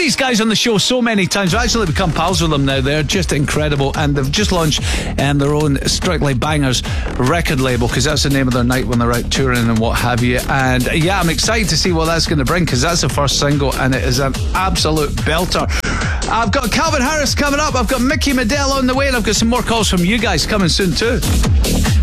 these guys on the show so many times. I've actually become pals with them now. They're just incredible, and they've just launched their own Strictly Bangers record label, because that's the name of their night when they're out touring and what have you. And yeah, I'm excited to see what that's going to bring, because that's the first single and it is an absolute belter. I've got Calvin Harris coming up, I've got Mickey Medell on the way, and I've got some more calls from you guys coming soon too.